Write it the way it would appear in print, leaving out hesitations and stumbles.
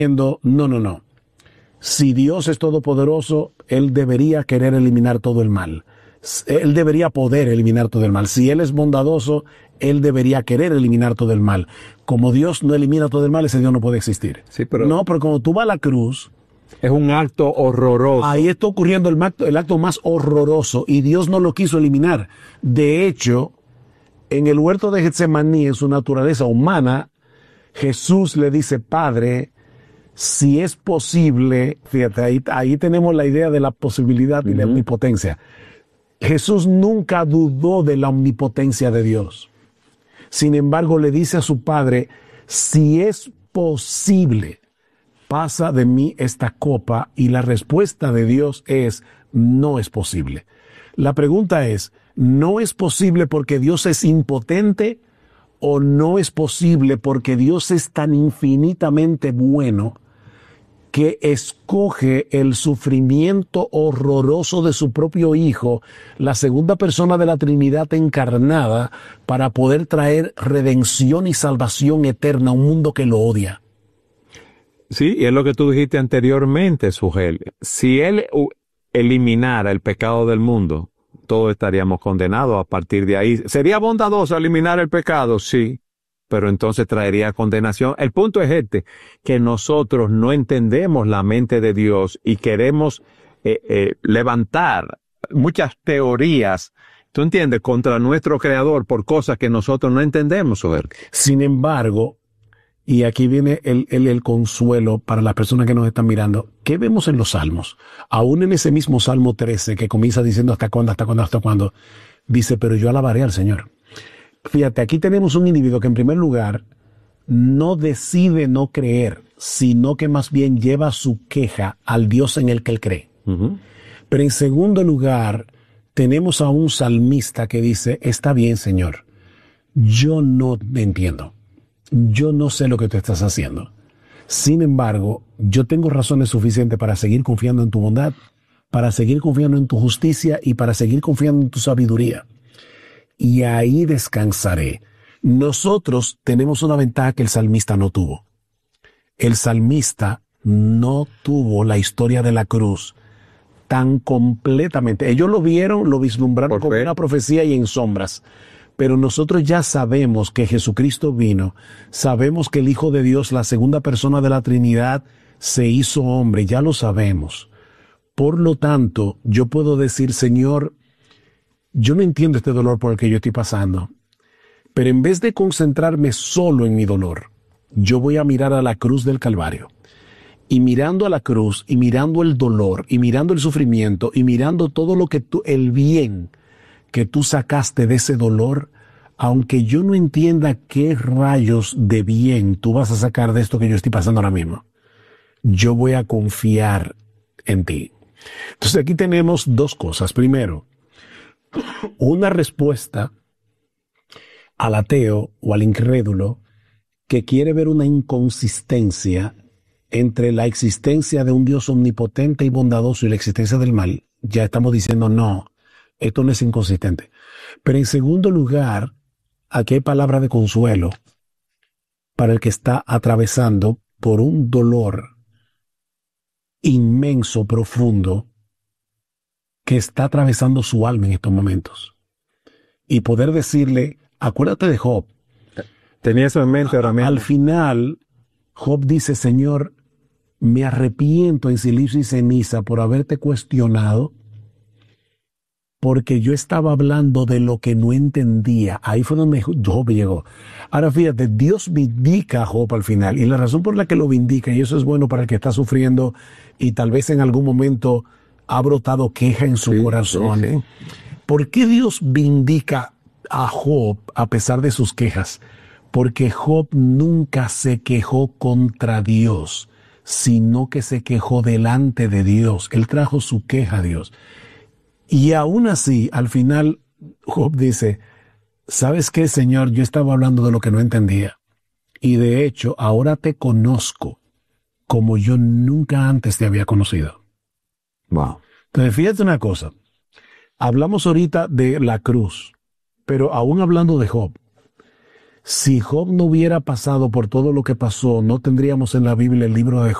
No, no, no. Si Dios es todopoderoso, Él debería querer eliminar todo el mal. Él debería poder eliminar todo el mal. Si Él es bondadoso, Él debería querer eliminar todo el mal. Como Dios no elimina todo el mal, ese Dios no puede existir. Sí, pero no, pero cuando tú vas a la cruz, es un acto horroroso. Ahí está ocurriendo el acto más horroroso y Dios no lo quiso eliminar. De hecho, en el huerto de Getsemaní, en su naturaleza humana, Jesús le dice, Padre, si es posible, fíjate, ahí tenemos la idea de la posibilidad y la omnipotencia. Jesús nunca dudó de la omnipotencia de Dios. Sin embargo, le dice a su Padre, si es posible, pasa de mí esta copa, y la respuesta de Dios es, no es posible. La pregunta es, ¿no es posible porque Dios es impotente o no es posible porque Dios es tan infinitamente bueno que escoge el sufrimiento horroroso de su propio Hijo, la segunda persona de la Trinidad encarnada, para poder traer redención y salvación eterna a un mundo que lo odia? Sí, y es lo que tú dijiste anteriormente, Sugel. Si Él eliminara el pecado del mundo, todos estaríamos condenados a partir de ahí. ¿Sería bondadoso eliminar el pecado? Sí, pero entonces traería condenación. El punto es que nosotros no entendemos la mente de Dios y queremos levantar muchas teorías, ¿tú entiendes?, contra nuestro Creador por cosas que nosotros no entendemos, Sugel. Sin embargo, y aquí viene el consuelo para las personas que nos están mirando. ¿Qué vemos en los Salmos? Aún en ese mismo Salmo 13, que comienza diciendo hasta cuándo, dice, pero yo alabaré al Señor. Fíjate, aquí tenemos un individuo que en primer lugar no decide no creer, sino que más bien lleva su queja al Dios en el que él cree. Pero en segundo lugar, tenemos a un salmista que dice, está bien, Señor, yo no entiendo. Yo no sé lo que tú estás haciendo. Sin embargo, yo tengo razones suficientes para seguir confiando en tu bondad, para seguir confiando en tu justicia y para seguir confiando en tu sabiduría. Y ahí descansaré. Nosotros tenemos una ventaja que el salmista no tuvo. El salmista no tuvo la historia de la cruz tan completamente. Ellos lo vieron, lo vislumbraron como una profecía y en sombras. Pero nosotros ya sabemos que Jesucristo vino, sabemos que el Hijo de Dios, la segunda persona de la Trinidad, se hizo hombre, ya lo sabemos. Por lo tanto, yo puedo decir, Señor, yo no entiendo este dolor por el que yo estoy pasando, pero en vez de concentrarme solo en mi dolor, yo voy a mirar a la cruz del Calvario. Y mirando a la cruz, y mirando el dolor, y mirando el sufrimiento, y mirando todo lo que el bien que tú sacaste de ese dolor, aunque yo no entienda qué rayos de bien tú vas a sacar de esto que yo estoy pasando ahora mismo, yo voy a confiar en ti. Entonces aquí tenemos dos cosas. Primero, una respuesta al ateo o al incrédulo que quiere ver una inconsistencia entre la existencia de un Dios omnipotente y bondadoso y la existencia del mal. Ya estamos diciendo no. Esto no es inconsistente. Pero en segundo lugar, aquí hay palabra de consuelo para el que está atravesando por un dolor inmenso, profundo, que está atravesando su alma en estos momentos. Y poder decirle, acuérdate de Job. Tenía eso en mente ahora mismo. Al final, Job dice, Señor, me arrepiento en silicio y ceniza por haberte cuestionado, porque yo estaba hablando de lo que no entendía. Ahí fue donde Job llegó. Ahora fíjate, Dios vindica a Job al final, y la razón por la que lo vindica, y eso es bueno para el que está sufriendo y tal vez en algún momento ha brotado queja en su corazón. Sí. ¿Por qué Dios vindica a Job a pesar de sus quejas? Porque Job nunca se quejó contra Dios, sino que se quejó delante de Dios. Él trajo su queja a Dios. Y aún así, al final, Job dice, ¿sabes qué, Señor? Yo estaba hablando de lo que no entendía. Y de hecho, ahora te conozco como yo nunca antes te había conocido. Wow. Entonces, fíjate una cosa. Hablamos ahorita de la cruz, pero aún hablando de Job, Si Job no hubiera pasado por todo lo que pasó, no tendríamos en la Biblia el libro de